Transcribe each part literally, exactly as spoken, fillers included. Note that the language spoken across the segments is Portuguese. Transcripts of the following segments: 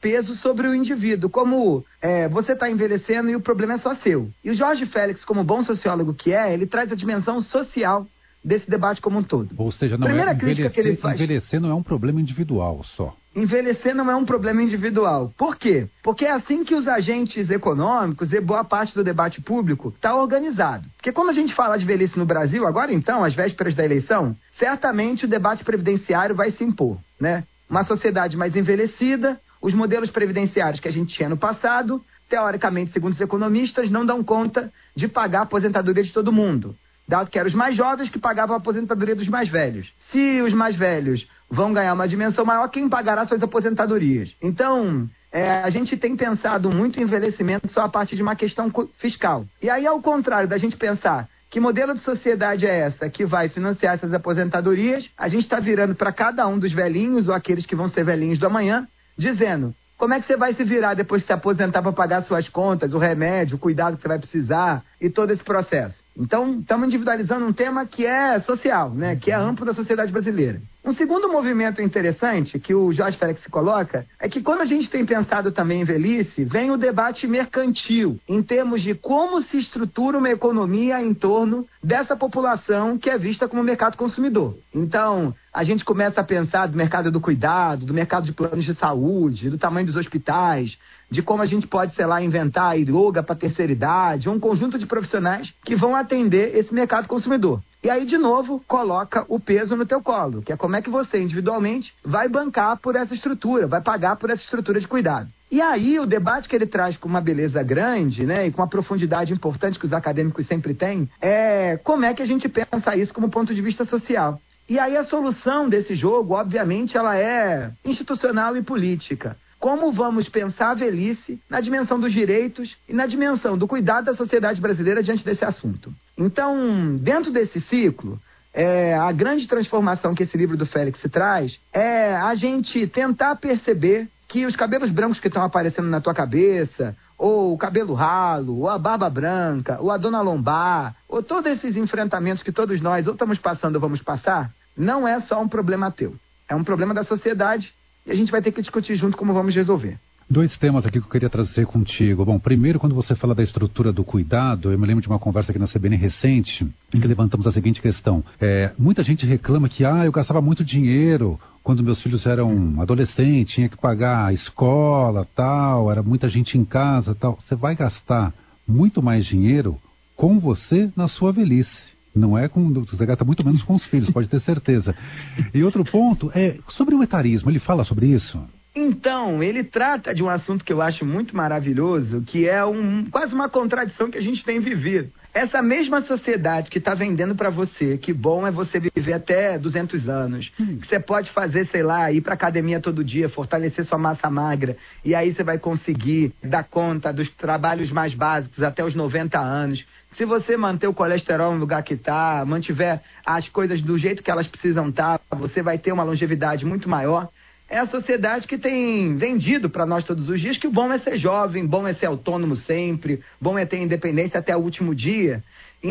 peso sobre o indivíduo, como é, você está envelhecendo e o problema é só seu. E o Jorge Félix, como bom sociólogo que é, ele traz a dimensão social desse debate como um todo. Ou seja, não Primeira é crítica que ele faz... envelhecer não é um problema individual só. Envelhecer não é um problema individual. Por quê? Porque é assim que os agentes econômicos e boa parte do debate público está organizado. Porque quando a gente fala de velhice no Brasil, agora então, às vésperas da eleição, certamente o debate previdenciário vai se impor, né? Uma sociedade mais envelhecida, os modelos previdenciários que a gente tinha no passado, teoricamente, segundo os economistas, não dão conta de pagar a aposentadoria de todo mundo, dado que eram os mais jovens que pagavam a aposentadoria dos mais velhos. Se os mais velhos vão ganhar uma dimensão maior, quem pagará suas aposentadorias? Então, é, a gente tem pensado muito em envelhecimento só a partir de uma questão fiscal. E aí, ao contrário da gente pensar que modelo de sociedade é essa que vai financiar essas aposentadorias, a gente está virando para cada um dos velhinhos ou aqueles que vão ser velhinhos do amanhã, dizendo: como é que você vai se virar depois de se aposentar para pagar suas contas, o remédio, o cuidado que você vai precisar e todo esse processo? Então, estamos individualizando um tema que é social, né? Que é amplo da sociedade brasileira. Um segundo movimento interessante que o Jorge Félix coloca é que quando a gente tem pensado também em velhice, vem o debate mercantil, em termos de como se estrutura uma economia em torno dessa população que é vista como mercado consumidor. Então, a gente começa a pensar do mercado do cuidado, do mercado de planos de saúde, do tamanho dos hospitais, de como a gente pode, sei lá, inventar yoga para terceira idade, um conjunto de profissionais que vão atender esse mercado consumidor. E aí, de novo, coloca o peso no teu colo, que é como é que você, individualmente, vai bancar por essa estrutura, vai pagar por essa estrutura de cuidado. E aí, o debate que ele traz com uma beleza grande, né, e com uma profundidade importante que os acadêmicos sempre têm, é como é que a gente pensa isso como ponto de vista social. E aí, a solução desse jogo, obviamente, ela é institucional e política. Como vamos pensar a velhice na dimensão dos direitos e na dimensão do cuidado da sociedade brasileira diante desse assunto. Então, dentro desse ciclo, é, a grande transformação que esse livro do Félix traz é a gente tentar perceber que os cabelos brancos que estão aparecendo na tua cabeça, ou o cabelo ralo, ou a barba branca, ou a dona lombar, ou todos esses enfrentamentos que todos nós ou estamos passando ou vamos passar, não é só um problema teu. É um problema da sociedade. E a gente vai ter que discutir junto como vamos resolver. Dois temas aqui que eu queria trazer contigo. Bom, primeiro, quando você fala da estrutura do cuidado, eu me lembro de uma conversa aqui na C B N recente, em que levantamos a seguinte questão. É, muita gente reclama que, ah, eu gastava muito dinheiro quando meus filhos eram adolescentes, tinha que pagar a escola, tal, era muita gente em casa, tal. Você vai gastar muito mais dinheiro com você na sua velhice. Não é com... Você gasta muito menos com os filhos, pode ter certeza. E outro ponto é sobre o etarismo. Ele fala sobre isso? Então, ele trata de um assunto que eu acho muito maravilhoso, que é um, quase uma contradição que a gente tem vivido. Essa mesma sociedade que está vendendo para você que bom é você viver até duzentos anos, hum. que você pode fazer, sei lá, ir para academia todo dia, fortalecer sua massa magra, e aí você vai conseguir dar conta dos trabalhos mais básicos até os noventa anos. Se você manter o colesterol no lugar que está, mantiver as coisas do jeito que elas precisam estar, você vai ter uma longevidade muito maior. É a sociedade que tem vendido para nós todos os dias que o bom é ser jovem, bom é ser autônomo sempre, bom é ter independência até o último dia.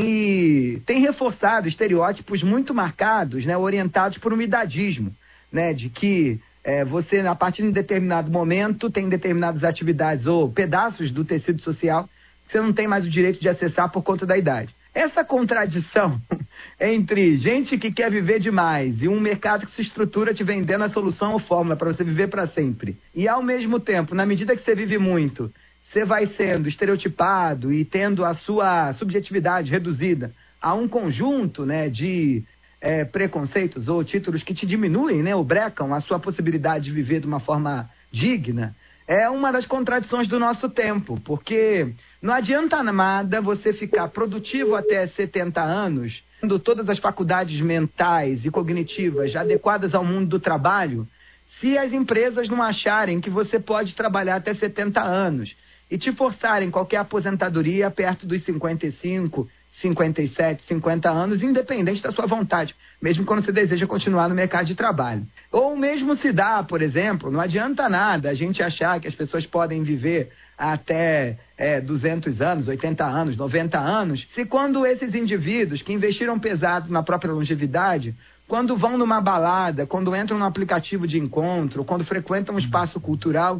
E tem reforçado estereótipos muito marcados, né, orientados por um idadismo, né, de que é, você, a partir de um determinado momento, tem determinadas atividades ou pedaços do tecido social que você não tem mais o direito de acessar por conta da idade. Essa contradição entre gente que quer viver demais e um mercado que se estrutura te vendendo a solução ou fórmula para você viver para sempre, e ao mesmo tempo, na medida que você vive muito, você vai sendo estereotipado e tendo a sua subjetividade reduzida a um conjunto, né, de é, preconceitos ou títulos que te diminuem, né, ou brecam a sua possibilidade de viver de uma forma digna, é uma das contradições do nosso tempo, porque não adianta nada você ficar produtivo até setenta anos, tendo todas as faculdades mentais e cognitivas adequadas ao mundo do trabalho, se as empresas não acharem que você pode trabalhar até setenta anos e te forçarem qualquer aposentadoria perto dos cinquenta e cinco, cinquenta e sete, cinquenta anos, independente da sua vontade, mesmo quando você deseja continuar no mercado de trabalho. Ou mesmo se dá, por exemplo, não adianta nada a gente achar que as pessoas podem viver até é, duzentos anos, oitenta anos, noventa anos, se quando esses indivíduos que investiram pesado na própria longevidade, quando vão numa balada, quando entram num aplicativo de encontro, quando frequentam um espaço cultural,